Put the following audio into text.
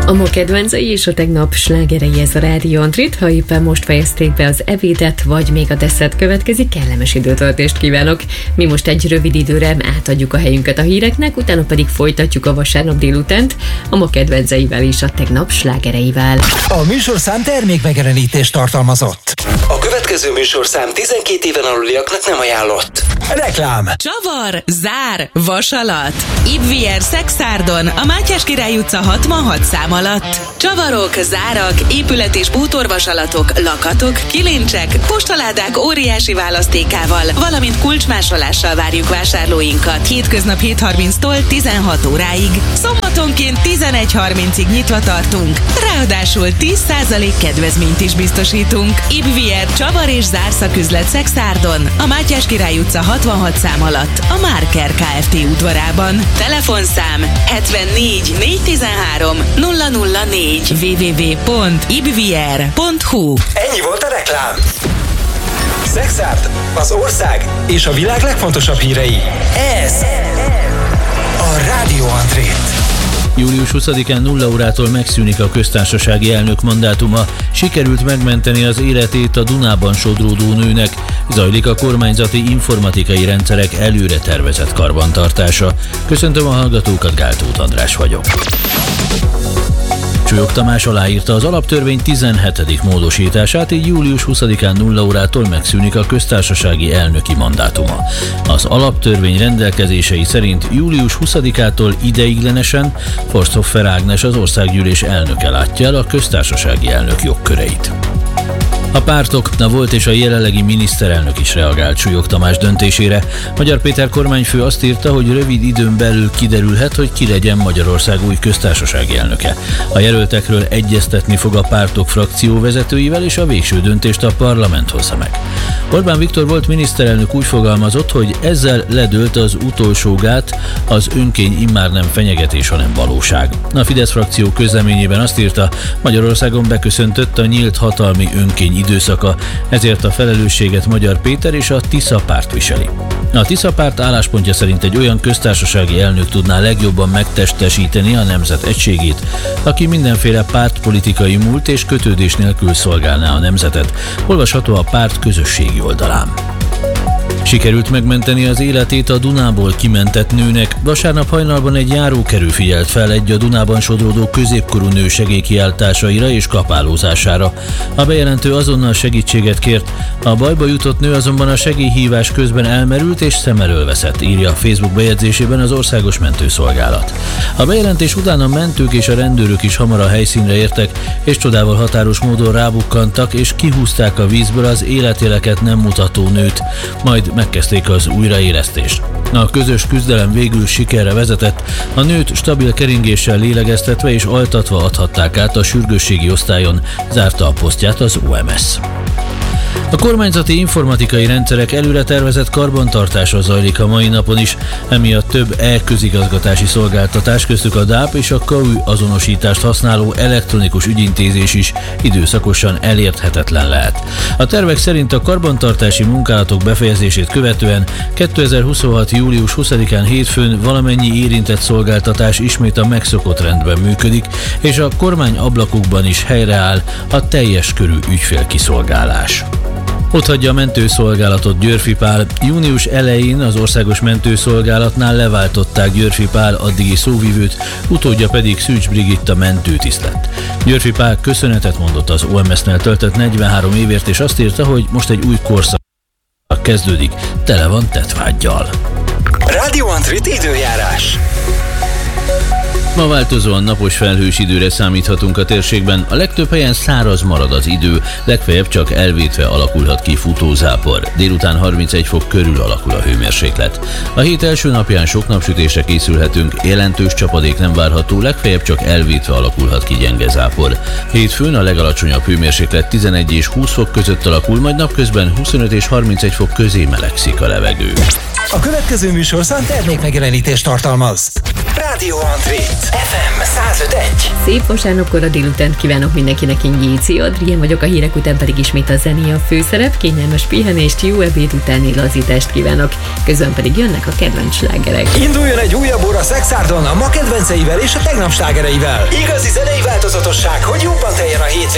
A ma kedvencei és a tegnap slágerei, ez a Rádió Andrit. Ha éppen most fejezték be az ebédet, vagy még a desszert következik, kellemes időtöltést kívánok. Mi most egy rövid időre átadjuk a helyünket a híreknek, utána pedig folytatjuk a vasárnap délutánt a ma kedvenceivel és a tegnap slágereivel. A műsorszám termékmegjelenítést tartalmazott. A következő műsorszám 12 éven aluliaknak nem ajánlott. Reklám. Csavar, zár, vasalat. Ibvier Szexárdon, a Mátyás Király utca 66 szám alatt. Csavarok, zárak, épület- és bútorvasalatok, lakatok, kilincsek, postaládák óriási választékával, valamint kulcsmásolással várjuk vásárlóinkat. Hétköznap 7:30-tól 16 óráig. Szombatonként 11:30-ig nyitva tartunk. Ráadásul 10% kedvezményt is biztosítunk. Ibvier Csavar és zárszaküzlet Szexárdon, a Mátyás Király utca 66 szám alatt, a Márker Kft. Udvarában. Telefonszám 74 413 004 www.ibvier.hu. Ennyi volt a reklám. Szexárd, az ország és a világ legfontosabb hírei. Ez a Rádió Andrit. Július 20-án 0 órától megszűnik a köztársasági elnök mandátuma. Sikerült megmenteni az életét a Dunában sodródó nőnek. Zajlik a kormányzati informatikai rendszerek előre tervezett karbantartása. Köszöntöm a hallgatókat, Gáltóth András vagyok. Csúlyog Tamás aláírta az alaptörvény 17. módosítását, így július 20-án 0 órától megszűnik a köztársasági elnöki mandátuma. Az alaptörvény rendelkezései szerint július 20-ától ideiglenesen Forsthoffer Ágnes, az országgyűlés elnöke látja el a köztársasági elnök jogköreit. A pártok, a volt és a jelenlegi miniszterelnök is reagált Csúlyog Tamás döntésére. Magyar Péter kormányfő azt írta, hogy rövid időn belül kiderülhet, hogy ki legyen Magyarország új köztársasági elnöke. A jelöltekről egyeztetni fog a pártok frakcióvezetőivel, és a végső döntést a parlament hozza meg. Orbán Viktor volt miniszterelnök úgy fogalmazott, hogy ezzel ledőlt az utolsó gát, az önkény immár nem fenyegetés, hanem valóság. A Fidesz frakció közleményében azt írta, Magyarországon beköszöntött a nyílt hatalmi önkény időszaka, ezért a felelősséget Magyar Péter és a Tisza párt viseli. A Tisza párt álláspontja szerint egy olyan köztársasági elnök tudná legjobban megtestesíteni a nemzet egységét, aki mindenféle pártpolitikai múlt és kötődés nélkül szolgálná a nemzetet. Olvasható a párt közösségi oldalán. Sikerült megmenteni az életét a Dunából kimentett nőnek. Vasárnap hajnalban egy járókerű figyelt fel egy a Dunában sodródó középkorú nő segélykiáltásaira és kapálózására. A bejelentő azonnal segítséget kért. A bajba jutott nő azonban a segélyhívás közben elmerült és szem elől veszett, írja a Facebook bejegyzésében az Országos Mentőszolgálat. A bejelentés után a mentők és a rendőrök is hamar a helyszínre értek, és csodával határos módon rábukkantak és kihúzták a vízből az életjeleket nem mutató nőt, majd megkezdték az újraélesztést. A közös küzdelem végül sikerre vezetett, a nőt stabil keringéssel lélegeztetve és altatva adhatták át a sürgősségi osztályon, zárta a posztját az OMS. A kormányzati informatikai rendszerek előre tervezett karbantartása zajlik a mai napon is, emiatt több e-közigazgatási szolgáltatás, köztük a DAP és a KAÜ azonosítást használó elektronikus ügyintézés is időszakosan elérthetetlen lehet. A tervek szerint a karbantartási munkálatok befejezését követően 2026. július 20-án hétfőn valamennyi érintett szolgáltatás ismét a megszokott rendben működik, és a kormány ablakokban is helyreáll a teljes körű ügyfélkiszolgálás. Otthagyja a mentőszolgálatot Györffy Pál. Június elején az Országos Mentőszolgálatnál leváltották Györffy Pál addigi szóvivőt, utódja pedig Szűcs Brigitta mentőtiszt lett. Györffy Pál köszönetet mondott az OMS-nél töltött 43 évért, és azt írta, hogy most egy új korszak kezdődik, tele van tettvággyal. Rádió Andrit időjárás. Ma változóan napos felhős időre számíthatunk a térségben, a legtöbb helyen száraz marad az idő, legfeljebb csak elvétve alakulhat ki futózápor. Délután 31 fok körül alakul a hőmérséklet. A hét első napján sok napsütésre készülhetünk, jelentős csapadék nem várható, legfeljebb csak elvétve alakulhat ki gyenge zápor. Hétfőn a legalacsonyabb hőmérséklet 11 és 20 fok között alakul, majd napközben 25 és 31 fok közé melegszik a levegő. A következő műsorszám termékmegjelenítést tartalmaz. Rádió Andrit FM 105.1. Szép vasárnapkor a délutánt kívánok mindenkinek, én Jéci Adrien vagyok, a hírek után pedig ismét a zené a főszerep, kényelmes pihenést, jó ebéd utáni lazítást kívánok, közben pedig jönnek a kedvenc slágerek. Induljon egy újabb óra Szexárdon a ma kedvenceivel és a tegnap slágereivel. Igazi zenei változatosság, hogy jobban teljen a hétvége.